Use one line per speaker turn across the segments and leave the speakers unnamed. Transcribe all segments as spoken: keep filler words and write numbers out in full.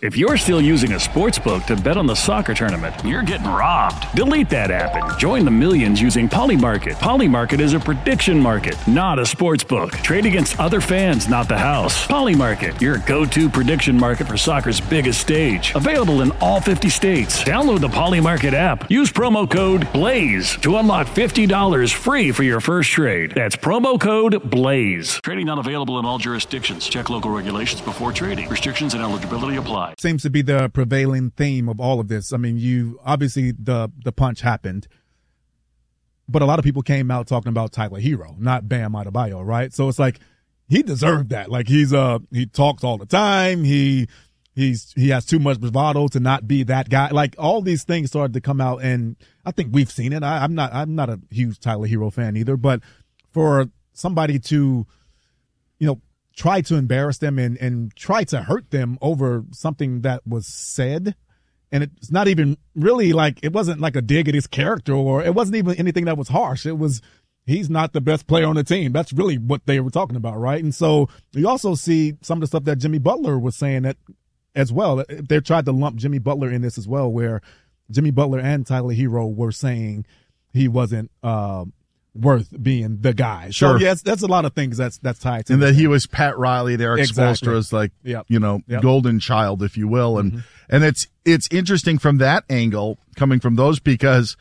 If you're still using a sportsbook to bet on the soccer tournament, you're getting robbed. Delete that app and join the millions using Polymarket. Polymarket is a prediction market, not a sportsbook. Trade against other fans, not the house. Polymarket, your go-to prediction market for soccer's biggest stage. Available in all fifty states. Download the Polymarket app. Use promo code BLAZE to unlock fifty dollars free for your first trade. That's promo code BLAZE. Trading not available in all jurisdictions. Check local regulations before trading. Restrictions and eligibility apply.
Seems to be the prevailing theme of all of this. I mean, you obviously the the punch happened, but a lot of people came out talking about Tyler Hero, not Bam Adebayo, right? So it's like he deserved that. Like he's uh he talks all the time. He he's he has too much bravado to not be that guy. Like all these things started to come out, and I think we've seen it. I, I'm not I'm not a huge Tyler Hero fan either, but for somebody to, you know, try to embarrass them and, and try to hurt them over something that was said. And it's not even really like, it wasn't like a dig at his character, or it wasn't even anything that was harsh. It was, he's not the best player on the team. That's really what they were talking about, right? And so you also see some of the stuff that Jimmy Butler was saying that as well. They tried to lump Jimmy Butler in this as well, where Jimmy Butler and Tyler Hero were saying he wasn't, uh, worth being the guy.
Sure.
So yes, that's a lot of things that's that's tied to
and
this.
that he was Pat Riley, Eric
Exactly.
Spoelstra's like,
Yep.
you know,
Yep.
golden child, if you will. And,
Mhm.
and it's, it's interesting from that angle coming from those, because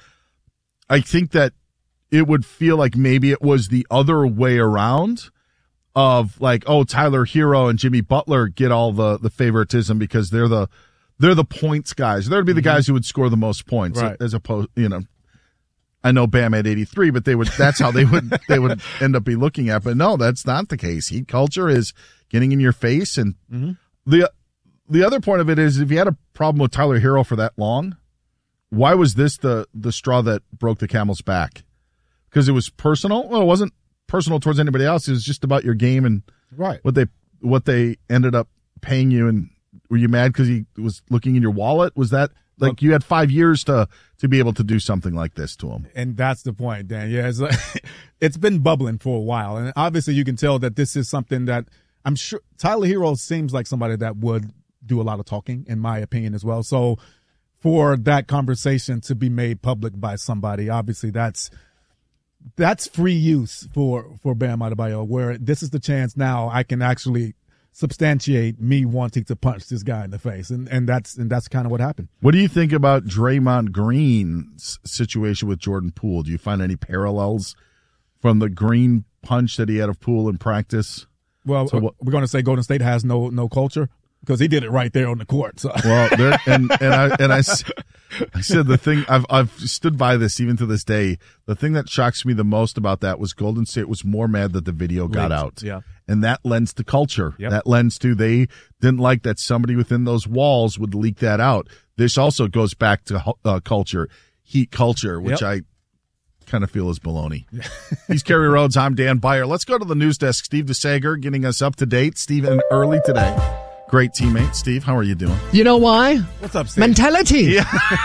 I think that it would feel like maybe it was the other way around of like, oh, Tyler Hero and Jimmy Butler get all the, the favoritism because they're the, they're the points guys. They'd be the guys who would score the most points,
Right.
as opposed, you know, I know Bam had eighty-three, but they would, that's how they would, they would end up be looking at. But no, that's not the case. Heat culture is getting in your face. And
Mhm.
the, the other point of it is, if you had a problem with Tyler Hero for that long, why was this the, the straw that broke the camel's back? Because it was personal? Well, it wasn't personal towards anybody else. It was just about your game and
Right.
what they, what they ended up paying you. And were you mad because he was looking in your wallet? Was that like, you had five years to, to be able to do something like this to him?
And that's the point, Dan. Yeah, it's, like, it's been bubbling for a while. And obviously you can tell that this is something that I'm sure Tyler Hero seems like somebody that would do a lot of talking, in my opinion, as well. So for that conversation to be made public by somebody, obviously that's that's free use for, for Bam Adebayo, where this is the chance now I can actually substantiate me wanting to punch this guy in the face. And, and that's, and that's kind of what happened.
What do you think about Draymond Green's situation with Jordan Poole? Do you find any parallels from the Green punch that he had of Poole in practice?
Well,
So what-
we're going to say Golden State has no, no culture because he did it right there on the court. So.
Well, there, and, and I, and I, s- I said the thing, I've, I've stood by this even to this day. The thing that shocks me the most about that was Golden State was more mad that the video got
Leaked,
out.
yeah.
And that lends to culture.
Yep.
That lends to, they didn't like that somebody within those walls would leak that out. This also goes back to uh, culture, heat culture, which
Yep.
I kind of feel is baloney. He's Kerry Rhodes. I'm Dan Beyer. Let's go to the news desk. Steve DeSager getting us up to date. Steve in early today. Great teammate. Steve, how are you doing?
You know why?
What's up, Steve?
Mentality.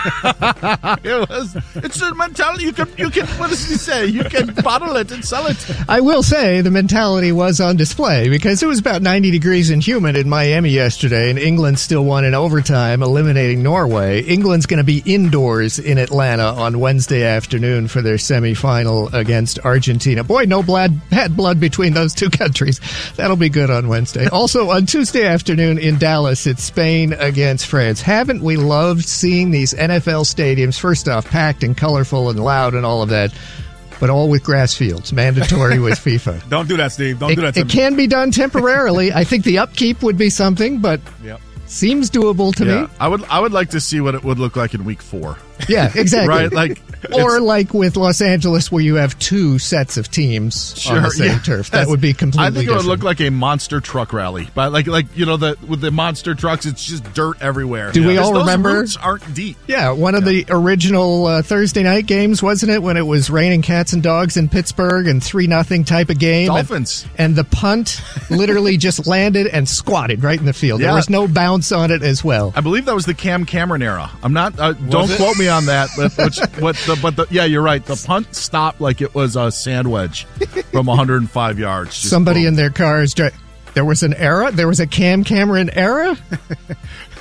It was, it's a mentality. You can, you can, what does he say? You can bottle it and sell it.
I will say the mentality was on display because it was about ninety degrees and humid in Miami yesterday, and England still won in overtime, eliminating Norway. England's going to be indoors in Atlanta on Wednesday afternoon for their semifinal against Argentina. Boy, no blood, bad blood between those two countries. That'll be good on Wednesday. Also, on Tuesday afternoon in Dallas, it's Spain against France. Haven't we loved seeing these N F L stadiums, first off, packed and colorful and loud and all of that, but all with grass fields, mandatory with FIFA.
Don't do that, Steve. Don't
It,
do that to
it
me.
can be done temporarily. I think the upkeep would be something, but
Yep.
seems doable to
Yeah,
me.
I would, I would like to see what it would look like in week four.
Yeah, exactly.
Right? Like,
Or
it's-
like with Los Angeles, where you have two sets of teams on the same
yeah.
turf. That would be completely
I think it
different.
would look like a monster truck rally, but like, like you know, the with the monster trucks, it's just dirt everywhere.
Do we
Because
all
those
remember-
roots aren't deep.
Yeah, one of the original uh, Thursday night games, wasn't it, when it was raining cats and dogs in Pittsburgh and three nothing type of game?
Dolphins.
And, and the punt literally just landed and squatted right in the field. There
Yeah.
was no bounce on it as well.
I believe that was the Cam Cameron era. I'm not. Uh, don't
it?
quote me on that. But which, what the, but the, yeah, you're right. The punt stopped like it was a sand wedge from one hundred five yards. Just
Somebody
boom.
in their cars. Dri- there was an era. There was a Cam Cameron era.